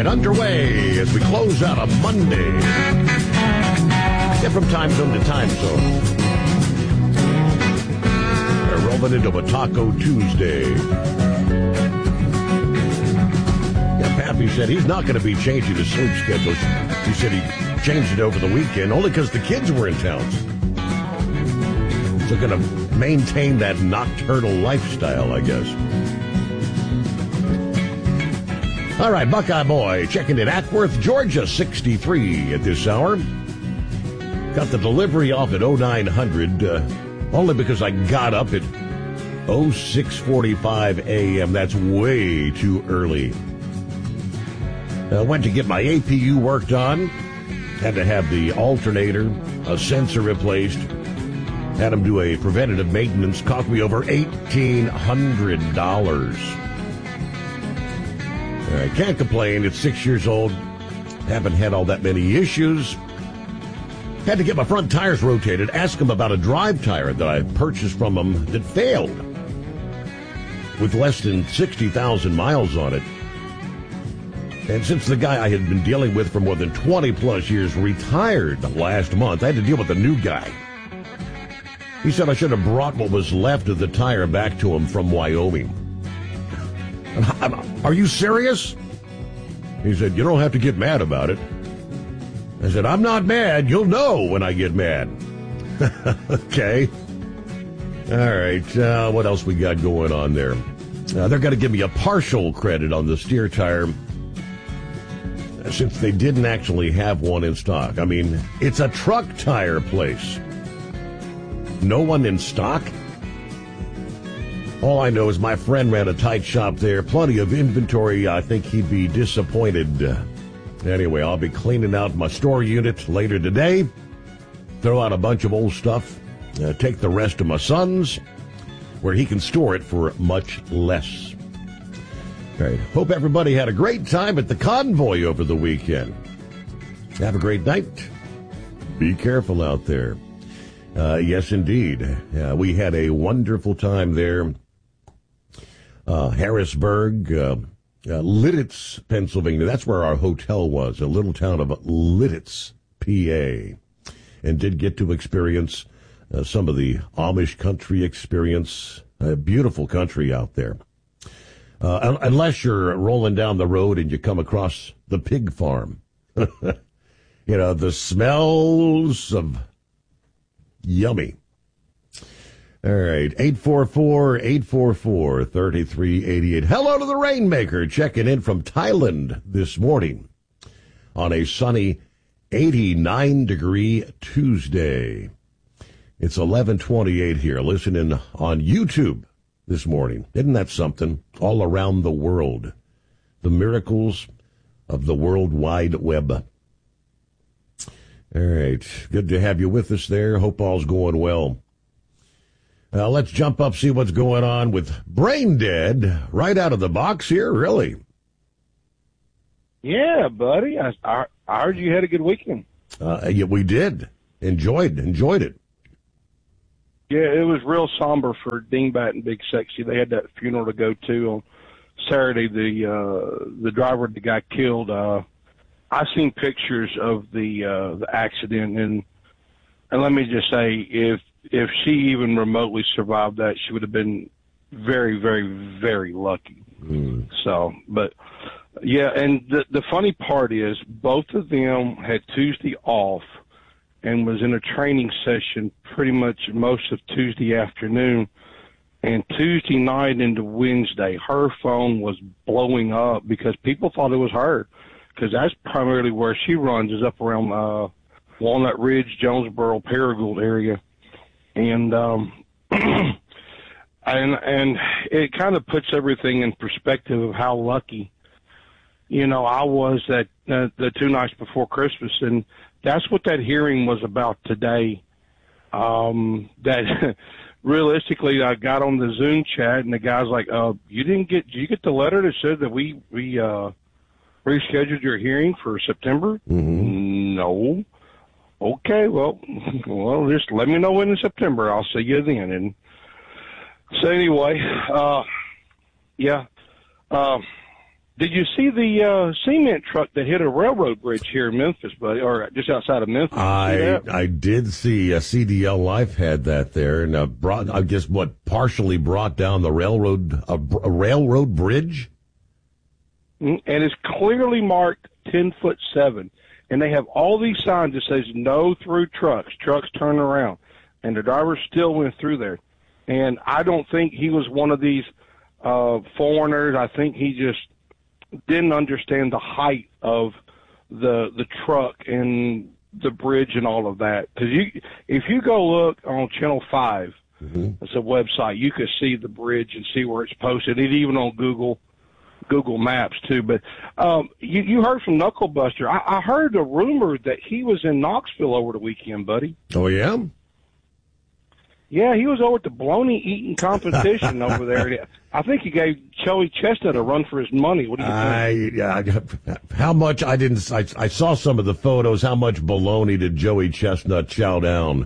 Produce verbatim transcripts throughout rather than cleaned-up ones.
right, underway as we close out a Monday. Get from time zone to time zone. We're rolling into a Taco Tuesday. Yeah, Pappy said he's not going to be changing his sleep schedule. He said he changed it over the weekend only because the kids were in town. So going to maintain that nocturnal lifestyle, I guess. All right, Buckeye Boy checking in Acworth, Georgia, sixty-three at this hour. Got the delivery off at oh nine hundred, uh, only because I got up at oh six forty-five a.m. That's way too early. I went to get my A P U worked on. Had to have the alternator, a sensor replaced. Had him do a preventative maintenance. Cost me over eighteen hundred dollars. I can't complain. It's six years old. Haven't had all that many issues. Had to get my front tires rotated. Ask him about a drive tire that I purchased from him that failed with less than sixty thousand miles on it. And since the guy I had been dealing with for more than twenty plus years retired last month, I had to deal with a new guy. He said I should have brought what was left of the tire back to him from Wyoming. Are you serious? He said, you don't have to get mad about it. I said, I'm not mad. You'll know when I get mad. Okay. All right. Uh, what else we got going on there? Uh, they're going to give me a partial credit on the steer tire since they didn't actually have one in stock. I mean, it's a truck tire place. No one in stock? All I know is my friend ran a tight shop there. Plenty of inventory. I think he'd be disappointed. Uh, anyway, I'll be cleaning out my store unit later today. Throw out a bunch of old stuff. Uh, take the rest to my son's, where he can store it for much less. All right. Hope everybody had a great time at the Convoy over the weekend. Have a great night. Be careful out there. Uh, yes, indeed. Uh, we had a wonderful time there. Uh, Harrisburg, uh, uh, Lititz, Pennsylvania. That's where our hotel was, a little town of Lititz, P A. And did get to experience uh, some of the Amish country experience. A beautiful country out there. Uh, unless you're rolling down the road and you come across the pig farm. You know, the smells of yummy. All right, eight four four, eight four four, three three eight eight. Hello to the Rainmaker, checking in from Thailand this morning on a sunny eighty-nine degree Tuesday. It's eleven twenty-eight here, listening on YouTube this morning. Isn't that something? All around the world. The miracles of the World Wide Web. All right, good to have you with us there. Hope all's going well. Uh, let's jump up, see what's going on with Brain Dead right out of the box here, really. Yeah, buddy. I, I, I heard you had a good weekend. Uh, yeah, we did. Enjoyed, enjoyed it. Yeah, it was real somber for Dingbat and Big Sexy. They had that funeral to go to on Saturday. The uh, the driver that got killed. Uh, I seen pictures of the uh, the accident, and and let me just say, if if she even remotely survived that, she would have been very, very, very lucky. Mm. So, but yeah, and the the funny part is both of them had Tuesday off and was in a training session pretty much most of Tuesday afternoon. And Tuesday night into Wednesday, her phone was blowing up because people thought it was her, because that's primarily where she runs, is up around uh, Walnut Ridge, Jonesboro, Paragould area. And um, and and it kind of puts everything in perspective of how lucky, you know, I was that uh, the two nights before Christmas. And that's what that hearing was about today. Um, that realistically, I got on the Zoom chat and the guy's like, uh, you didn't get, did you get the letter that said that we, we, uh, rescheduled your hearing for September? Mm-hmm. No. Okay. Well, well, just let me know when in September. I'll see you then. And so anyway, uh, yeah, um, Did you see the uh, cement truck that hit a railroad bridge here in Memphis, buddy, or just outside of Memphis? I I did see uh, C D L Life had that there, and uh, brought I guess what partially brought down the railroad uh, a railroad bridge, and it's clearly marked ten foot seven, and they have all these signs that says no through trucks, trucks turn around, and the driver still went through there, and I don't think he was one of these uh, foreigners. I think he just didn't understand the height of the the truck and the bridge and all of that. Because you, if you go look on Channel Five, mm-hmm. it's a website, you could see the bridge and see where it's posted. It even on Google Google Maps too. But um, you, you heard from Knucklebuster. I, I heard a rumor that he was in Knoxville over the weekend, buddy. Oh yeah. Yeah, he was over at the bologna eating competition over there. I think he gave Joey Chestnut a run for his money. What do you think? I, yeah, how much? I didn't. I, I saw some of the photos. How much bologna did Joey Chestnut chow down?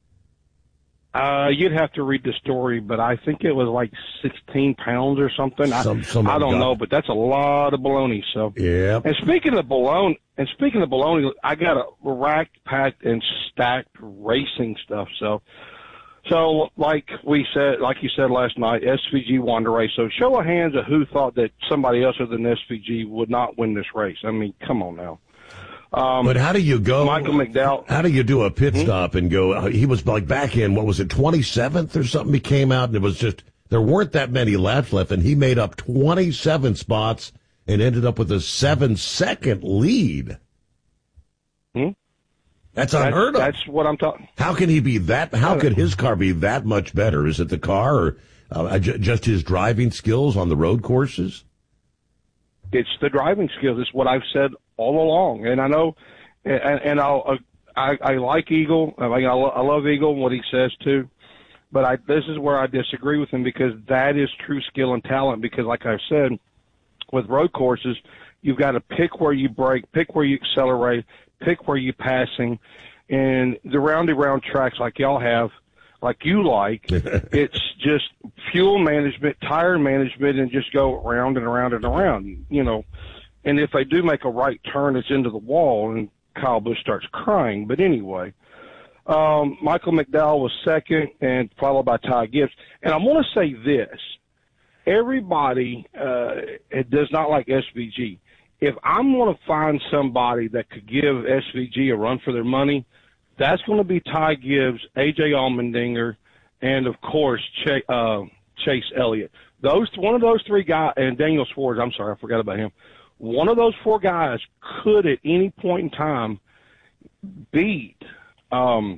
Uh, you'd have to read the story, but I think it was like sixteen pounds or something. Some, some I, I don't know, but that's a lot of bologna. So yeah. And speaking of bologna, and speaking of bologna, I got a racked, packed, and stacked racing stuff. So. So, like we said, like you said last night, S V G won the race. So, show of hands of who thought that somebody else other than S V G would not win this race. I mean, come on now. Um, but how do you go? Michael McDowell. How do you do a pit mm-hmm. stop and go? He was like back in, what was it, twenty-seventh or something? He came out and it was just, there weren't that many laps left, and he made up twenty-seven spots and ended up with a seven second lead. Hmm? That's unheard of. That's what I'm talking. How can he be that? How could his car be that much better? Is it the car, or uh, j- just his driving skills on the road courses? It's the driving skills. It's what I've said all along, and I know, and, and I'll, uh, I, I like Eagle. I, mean, I, lo- I love Eagle and what he says too. But I, this is where I disagree with him, because that is true skill and talent. Because, like I said, with road courses, you've got to pick where you brake, pick where you accelerate, pick where you're passing. And the roundy round tracks like y'all have, like you like, it's just fuel management, tire management, and just go around and around and around, you know. And if they do make a right turn, it's into the wall, and Kyle Busch starts crying. But anyway, um, Michael McDowell was second, and followed by Ty Gibbs. And I want to say this. Everybody uh, it does not like S V G. If I'm going to find somebody that could give S V G a run for their money, that's going to be Ty Gibbs, A J Allmendinger, and, of course, Ch- uh, Chase Elliott. Those One of those three guys, and Daniel Swartz, I'm sorry, I forgot about him. One of those four guys could at any point in time beat um,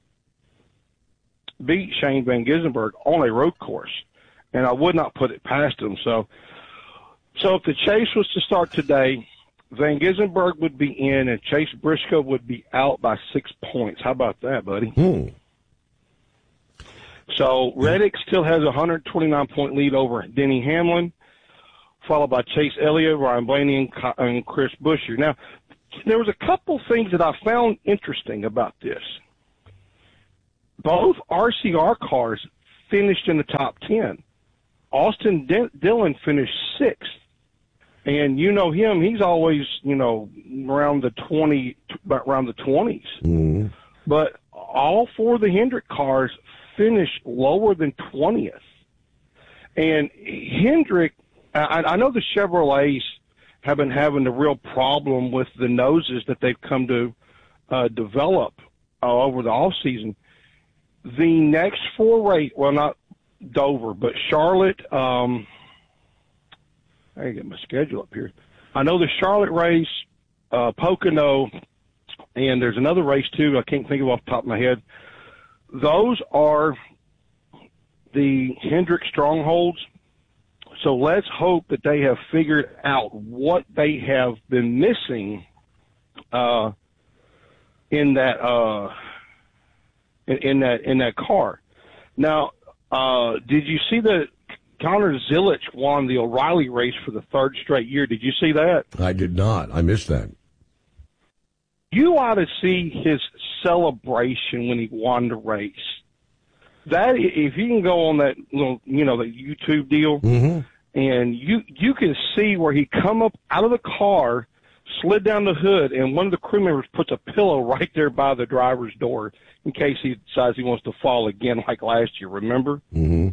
beat Shane Van Gisbergen on a road course, and I would not put it past him. So, so if the chase was to start today, Van Gisbergen would be in, and Chase Briscoe would be out by six points. How about that, buddy? Hmm. So Reddick still has a one hundred twenty-nine point lead over Denny Hamlin, followed by Chase Elliott, Ryan Blaney, and, and Chris Buescher. Now, there was a couple things that I found interesting about this. Both R C R cars finished in the top ten. Austin D- Dillon finished sixth. And you know him; he's always, you know, around the twenty, around the twenties. Mm-hmm. But all four of the Hendrick cars finished lower than twentieth. And Hendrick, I, I know the Chevrolets have been having a real problem with the noses that they've come to uh, develop uh, over the off season. The next four race, well, not Dover, but Charlotte. Um, I can get my schedule up here. I know the Charlotte race, uh, Pocono, and there's another race too. I can't think of it off the top of my head. Those are the Hendrick strongholds. So let's hope that they have figured out what they have been missing uh, in that uh, in, in that in that car. Now, uh, did you see that Connor Zilisch won the O'Reilly race for the third straight year? Did you see that? I did not. I missed that. You ought to see his celebration when he won the race. That, if you can go on that little, you know, the YouTube deal, mm-hmm. and you you can see where he come up out of the car, slid down the hood, and one of the crew members puts a pillow right there by the driver's door in case he decides he wants to fall again like last year, remember? Mm-hmm.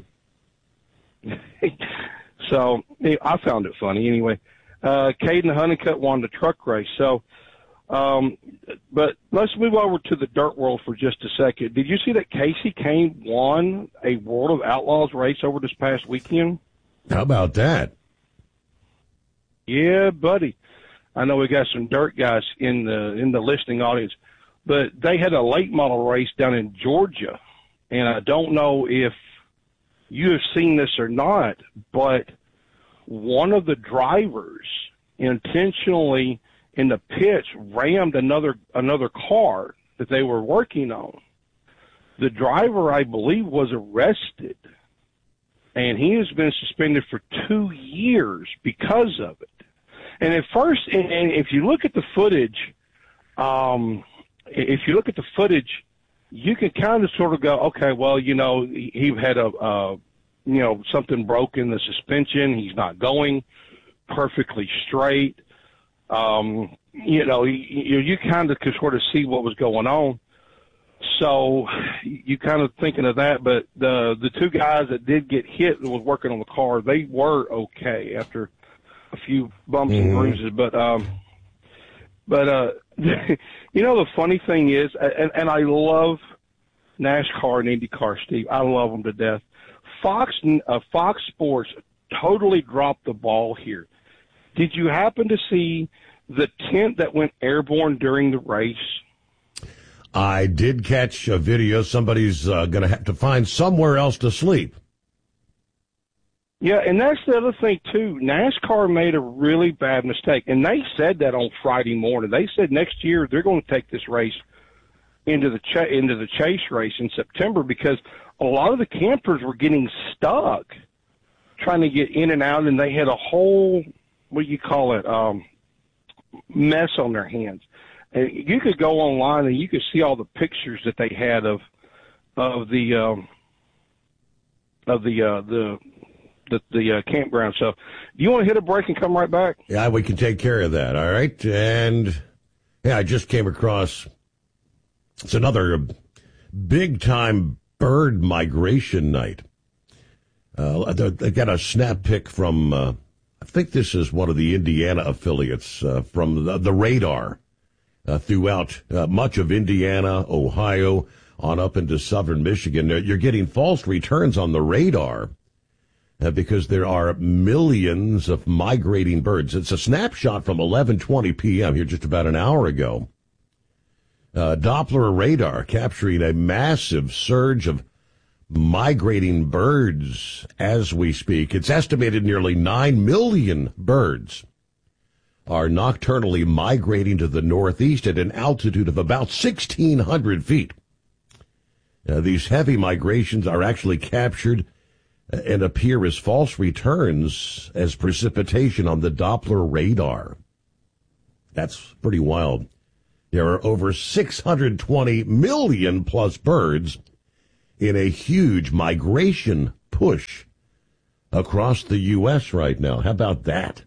So I found it funny. Anyway, uh, Caden Honeycutt won the truck race. So, um, but let's move over to the dirt world for just a second. Did you see that Casey Kane won a World of Outlaws race over this past weekend? How about that? Yeah, buddy. I know we got some dirt guys in the in the listening audience, but they had a late model race down in Georgia, and I don't know if you have seen this or not, but one of the drivers intentionally in the pits rammed another another car that they were working on. The driver, I believe, was arrested, and he has been suspended for two years because of it. And at first, and if you look at the footage, um, if you look at the footage, you can kind of sort of go, okay, well, you know, he, he had a, uh, you know, something broke in the suspension. He's not going perfectly straight. Um, you know, you, you kind of could sort of see what was going on. So you kind of thinking of that, but the the two guys that did get hit and was working on the car, they were okay after a few bumps mm-hmm. and bruises. But um, but uh, you know, the funny thing is, and, and I love NASCAR and IndyCar, Steve. I love them to death. Fox uh, Fox Sports totally dropped the ball here. Did you happen to see the tent that went airborne during the race? I did catch a video. Somebody's uh, going to have to find somewhere else to sleep. Yeah, and that's the other thing, too. NASCAR made a really bad mistake, and they said that on Friday morning. They said next year they're going to take this race into the ch- into the chase race in September because a lot of the campers were getting stuck trying to get in and out, and they had a whole, what do you call it, um, mess on their hands. And you could go online and you could see all the pictures that they had of of the um, of the uh, the the, the uh, campground. So, do you want to hit a break and come right back? Yeah, we can take care of that. All right. And yeah, I just came across it's another big time bird migration night. Uh, they got a snap pic from uh, I think this is one of the Indiana affiliates uh, from the, the radar. Uh, throughout uh, much of Indiana, Ohio, on up into southern Michigan. You're getting false returns on the radar uh, because there are millions of migrating birds. It's a snapshot from eleven twenty p.m. here just about an hour ago. Uh, Doppler radar capturing a massive surge of migrating birds as we speak. It's estimated nearly nine million birds are nocturnally migrating to the northeast at an altitude of about sixteen hundred feet. Uh, these heavy migrations are actually captured and appear as false returns as precipitation on the Doppler radar. That's pretty wild. There are over six hundred twenty million plus birds in a huge migration push across the U S right now. How about that?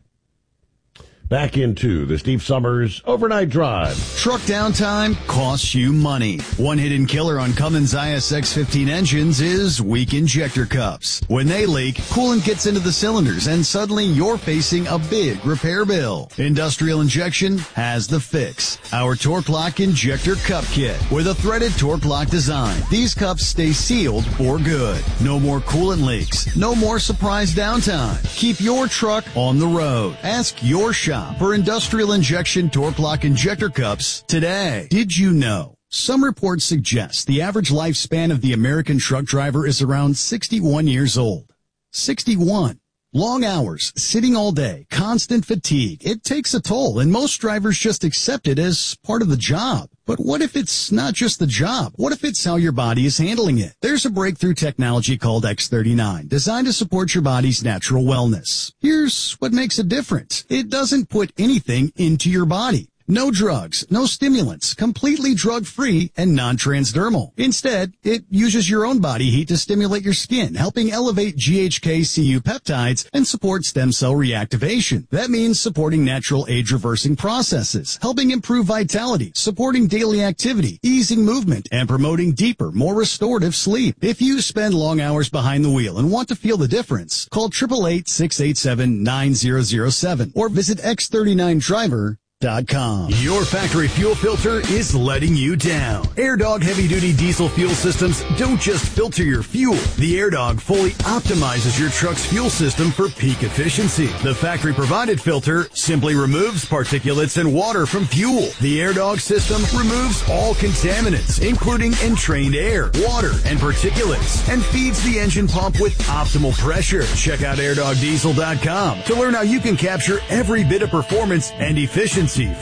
Back into the Steve Summers Overnight Drive. Truck downtime costs you money. One hidden killer on Cummins I S X fifteen engines is weak injector cups. When they leak, coolant gets into the cylinders and suddenly you're facing a big repair bill. Industrial Injection has the fix. Our Torque Lock Injector Cup Kit with a threaded Torque Lock design. These cups stay sealed for good. No more coolant leaks. No more surprise downtime. Keep your truck on the road. Ask your shop for Industrial Injection Torque Lock Injector Cups today. Did you know? Some reports suggest the average lifespan of the American truck driver is around sixty-one years old. sixty-one. Long hours, sitting all day, constant fatigue. It takes a toll, and most drivers just accept it as part of the job. But what if it's not just the job? What if it's how your body is handling it? There's a breakthrough technology called X thirty-nine, designed to support your body's natural wellness. Here's what makes it different. It doesn't put anything into your body. No drugs, no stimulants, completely drug-free and non-transdermal. Instead, it uses your own body heat to stimulate your skin, helping elevate G H K C U peptides and support stem cell reactivation. That means supporting natural age-reversing processes, helping improve vitality, supporting daily activity, easing movement, and promoting deeper, more restorative sleep. If you spend long hours behind the wheel and want to feel the difference, call eight eight eight, six eight seven, nine zero zero seven or visit x thirty-nine driver dot com. Your factory fuel filter is letting you down. AirDog heavy-duty diesel fuel systems don't just filter your fuel. The AirDog fully optimizes your truck's fuel system for peak efficiency. The factory-provided filter simply removes particulates and water from fuel. The AirDog system removes all contaminants, including entrained air, water, and particulates, and feeds the engine pump with optimal pressure. Check out air dog diesel dot com to learn how you can capture every bit of performance and efficiency